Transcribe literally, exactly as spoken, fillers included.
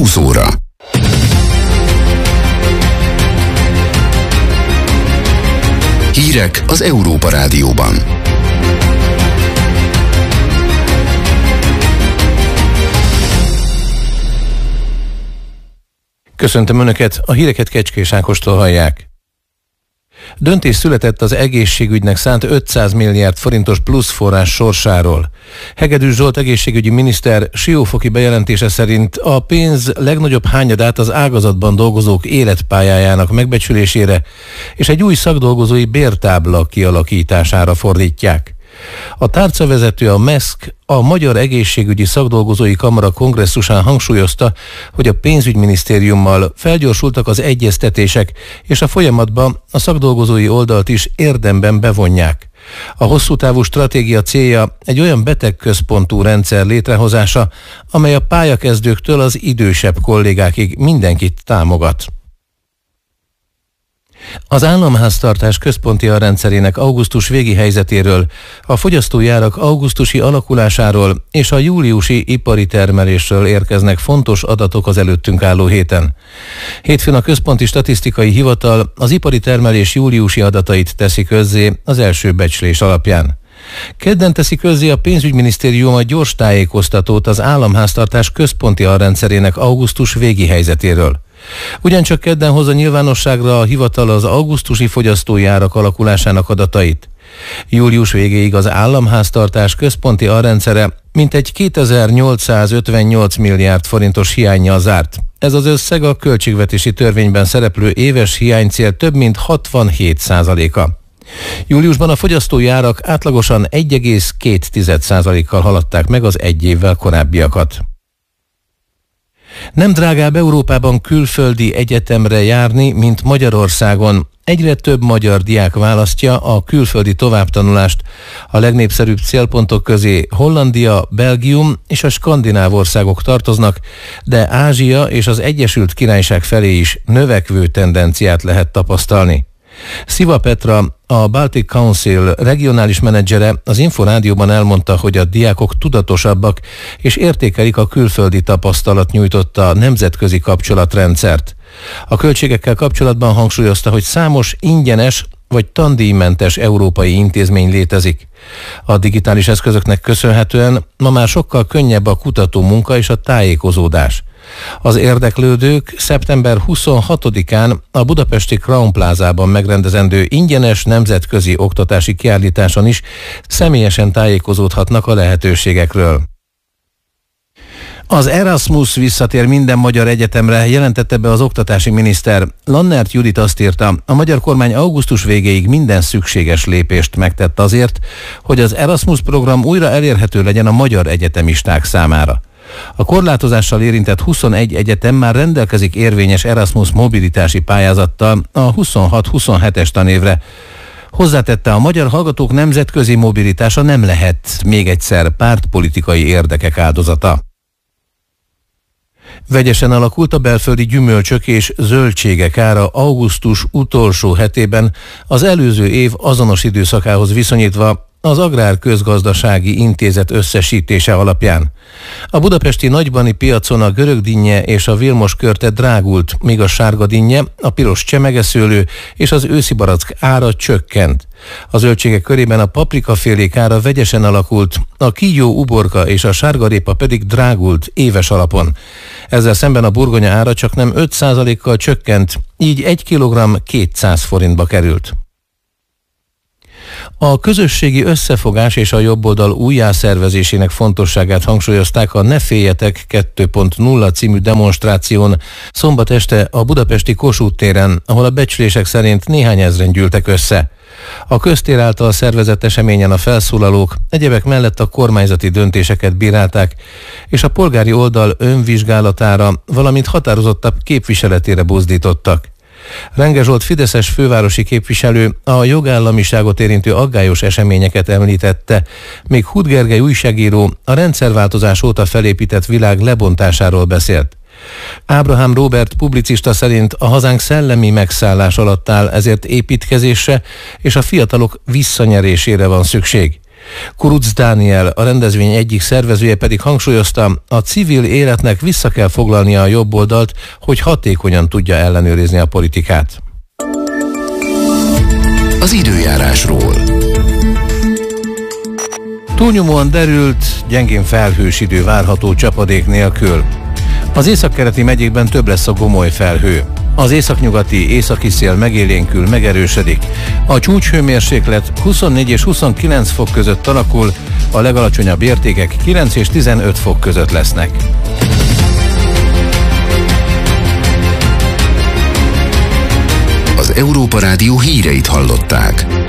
húsz óra. Hírek az Európa Rádióban. Köszöntöm Önöket, a híreket Kecskés Ákostól hallják. Döntés született az egészségügynek szánt ötszáz milliárd forintos pluszforrás sorsáról. Hegedűs Zsolt egészségügyi miniszter siófoki bejelentése szerint a pénz legnagyobb hányadát az ágazatban dolgozók életpályájának megbecsülésére és egy új szakdolgozói bértábla kialakítására fordítják. A tárcavezető, a meszk, a Magyar Egészségügyi Szakdolgozói Kamara kongresszusán hangsúlyozta, hogy a pénzügyminisztériummal felgyorsultak az egyeztetések, és a folyamatban a szakdolgozói oldalt is érdemben bevonják. A hosszú távú stratégia célja egy olyan betegközpontú rendszer létrehozása, amely a pályakezdőktől az idősebb kollégákig mindenkit támogat. Az államháztartás központi alrendszerének augusztus végi helyzetéről, a fogyasztói árak augusztusi alakulásáról és a júliusi ipari termelésről érkeznek fontos adatok az előttünk álló héten. Hétfőn a Központi Statisztikai Hivatal az ipari termelés júliusi adatait teszi közzé az első becslés alapján. Kedden teszi közzé a pénzügyminisztérium a gyors tájékoztatót az államháztartás központi alrendszerének augusztus végi helyzetéről. Ugyancsak kedden hozza nyilvánosságra a hivatal az augusztusi fogyasztói árak alakulásának adatait. Július végéig az államháztartás központi alrendszere mintegy kétezer-nyolcszázötvennyolc milliárd forintos hiánnyal zárt. Ez az összeg a költségvetési törvényben szereplő éves hiánycél több mint hatvanhét százaléka. Júliusban a fogyasztói árak átlagosan egy egész két százalékkal haladták meg az egy évvel korábbiakat. Nem drágább Európában külföldi egyetemre járni, mint Magyarországon. Egyre több magyar diák választja a külföldi továbbtanulást. A legnépszerűbb célpontok közé Hollandia, Belgium és a skandináv országok tartoznak, de Ázsia és az Egyesült Királyság felé is növekvő tendenciát lehet tapasztalni. Sziva Petra, a Baltic Council regionális menedzsere az Inforádióban elmondta, hogy a diákok tudatosabbak és értékelik a külföldi tapasztalat nyújtotta nemzetközi kapcsolatrendszert. A költségekkel kapcsolatban hangsúlyozta, hogy számos ingyenes vagy tandíjmentes európai intézmény létezik. A digitális eszközöknek köszönhetően ma már sokkal könnyebb a kutató munka és a tájékozódás. Az érdeklődők szeptember huszonhatodikán a budapesti Crown Plázában megrendezendő ingyenes nemzetközi oktatási kiállításon is személyesen tájékozódhatnak a lehetőségekről. Az Erasmus visszatér minden magyar egyetemre, jelentette be az oktatási miniszter. Lannert Judit azt írta, a magyar kormány augusztus végéig minden szükséges lépést megtett azért, hogy az Erasmus program újra elérhető legyen a magyar egyetemisták számára. A korlátozással érintett huszonegy egyetem már rendelkezik érvényes Erasmus mobilitási pályázattal a huszonhat-huszonhetes tanévre. Hozzátette, a magyar hallgatók nemzetközi mobilitása nem lehet még egyszer pártpolitikai érdekek áldozata. Vegyesen alakult a belföldi gyümölcsök és zöldségek ára augusztus utolsó hetében az előző év azonos időszakához viszonyítva az Agrárközgazdasági Intézet összesítése alapján. A budapesti nagybani piacon a görögdinnye és a Vilmos körte drágult, míg a sárgadinnye, a piros csemegeszőlő és az őszi barack ára csökkent. A zöldségek körében a paprikafélék ára vegyesen alakult, a kígyó, uborka és a sárgarépa pedig drágult éves alapon. Ezzel szemben a burgonya ára csak nem öt százalékkal csökkent, így egy kilogramm kétszáz forintba került. A közösségi összefogás és a jobboldal újjászervezésének fontosságát hangsúlyozták a Ne féljetek kettő pont nulla című demonstráción szombat este a budapesti Kossuth téren, ahol a becslések szerint néhány ezren gyűltek össze. A köztér által szervezett eseményen a felszólalók egyebek mellett a kormányzati döntéseket bírálták, és a polgári oldal önvizsgálatára, valamint határozottabb képviseletére buzdítottak. Renge Zsolt fideszes fővárosi képviselő a jogállamiságot érintő aggályos eseményeket említette, míg Huth Gergely újságíró a rendszerváltozás óta felépített világ lebontásáról beszélt. Ábrahám Róbert publicista szerint a hazánk szellemi megszállás alatt áll, ezért építkezésre és a fiatalok visszanyerésére van szükség. Kuruc Dániel, a rendezvény egyik szervezője pedig hangsúlyozta, a civil életnek vissza kell foglalnia a jobboldalt, hogy hatékonyan tudja ellenőrizni a politikát. Az időjárásról. Túlnyomóan derült, gyengén felhős idő várható csapadék nélkül. Az északkeleti megyékben több lesz a gomoly felhő. Az északnyugati északi szél megélénkül, megerősödik. A csúcshőmérséklet huszonnégy és huszonkilenc fok között alakul, a legalacsonyabb értékek kilenc és tizenöt fok között lesznek. Az Európa Rádió híreit hallották.